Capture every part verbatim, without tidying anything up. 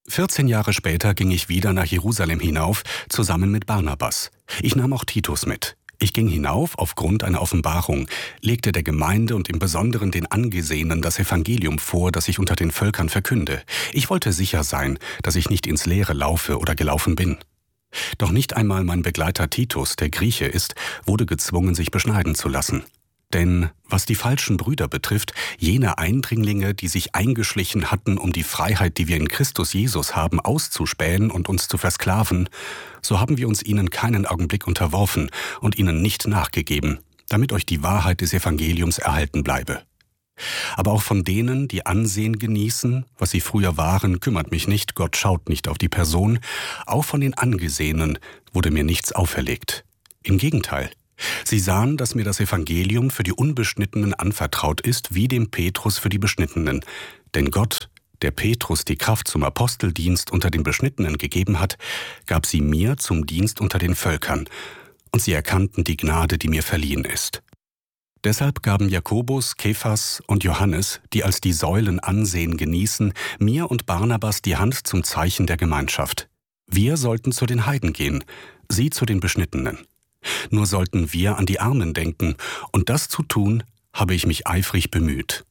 vierzehn Jahre später ging ich wieder nach Jerusalem hinauf, zusammen mit Barnabas. Ich nahm auch Titus mit. Ich ging hinauf aufgrund einer Offenbarung, legte der Gemeinde und im Besonderen den Angesehenen das Evangelium vor, das ich unter den Völkern verkünde. Ich wollte sicher sein, dass ich nicht ins Leere laufe oder gelaufen bin. Doch nicht einmal mein Begleiter Titus, der Grieche ist, wurde gezwungen, sich beschneiden zu lassen. Denn was die falschen Brüder betrifft, jene Eindringlinge, die sich eingeschlichen hatten, um die Freiheit, die wir in Christus Jesus haben, auszuspähen und uns zu versklaven, so haben wir uns ihnen keinen Augenblick unterworfen und ihnen nicht nachgegeben, damit euch die Wahrheit des Evangeliums erhalten bleibe. Aber auch von denen, die Ansehen genießen, was sie früher waren, kümmert mich nicht, Gott schaut nicht auf die Person, auch von den Angesehenen wurde mir nichts auferlegt. Im Gegenteil. Sie sahen, dass mir das Evangelium für die Unbeschnittenen anvertraut ist, wie dem Petrus für die Beschnittenen. Denn Gott, der Petrus die Kraft zum Aposteldienst unter den Beschnittenen gegeben hat, gab sie mir zum Dienst unter den Völkern. Und sie erkannten die Gnade, die mir verliehen ist. Deshalb gaben Jakobus, Kephas und Johannes, die als die Säulen Ansehen genießen, mir und Barnabas die Hand zum Zeichen der Gemeinschaft. Wir sollten zu den Heiden gehen, sie zu den Beschnittenen. Nur sollten wir an die Armen denken, und das zu tun, habe ich mich eifrig bemüht.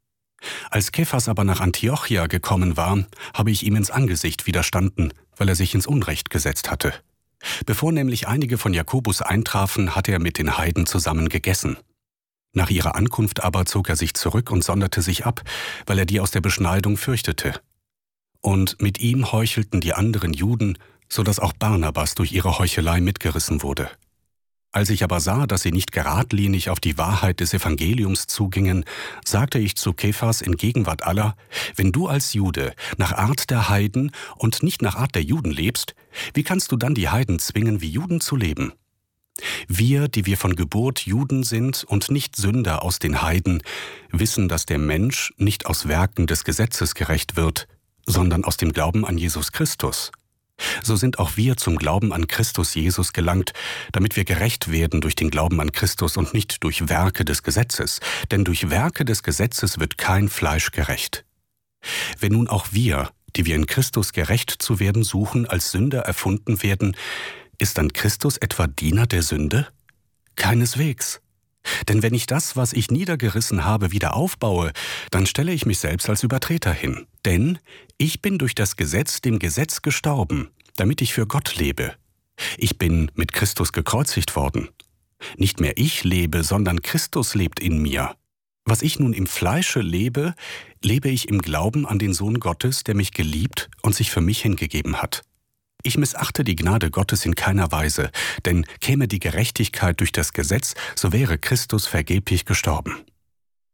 Als Kephas aber nach Antiochia gekommen war, habe ich ihm ins Angesicht widerstanden, weil er sich ins Unrecht gesetzt hatte. Bevor nämlich einige von Jakobus eintrafen, hatte er mit den Heiden zusammen gegessen. Nach ihrer Ankunft aber zog er sich zurück und sonderte sich ab, weil er die aus der Beschneidung fürchtete. Und mit ihm heuchelten die anderen Juden, so dass auch Barnabas durch ihre Heuchelei mitgerissen wurde. Als ich aber sah, dass sie nicht geradlinig auf die Wahrheit des Evangeliums zugingen, sagte ich zu Kephas in Gegenwart aller: Wenn du als Jude nach Art der Heiden und nicht nach Art der Juden lebst, wie kannst du dann die Heiden zwingen, wie Juden zu leben? Wir, die wir von Geburt Juden sind und nicht Sünder aus den Heiden, wissen, dass der Mensch nicht aus Werken des Gesetzes gerecht wird, sondern aus dem Glauben an Jesus Christus. So sind auch wir zum Glauben an Christus Jesus gelangt, damit wir gerecht werden durch den Glauben an Christus und nicht durch Werke des Gesetzes, denn durch Werke des Gesetzes wird kein Fleisch gerecht. Wenn nun auch wir, die wir in Christus gerecht zu werden suchen, als Sünder erfunden werden, ist dann Christus etwa Diener der Sünde? Keineswegs. Denn wenn ich das, was ich niedergerissen habe, wieder aufbaue, dann stelle ich mich selbst als Übertreter hin. Denn ich bin durch das Gesetz dem Gesetz gestorben, damit ich für Gott lebe. Ich bin mit Christus gekreuzigt worden. Nicht mehr ich lebe, sondern Christus lebt in mir. Was ich nun im Fleische lebe, lebe ich im Glauben an den Sohn Gottes, der mich geliebt und sich für mich hingegeben hat. Ich missachte die Gnade Gottes in keiner Weise, denn käme die Gerechtigkeit durch das Gesetz, so wäre Christus vergeblich gestorben.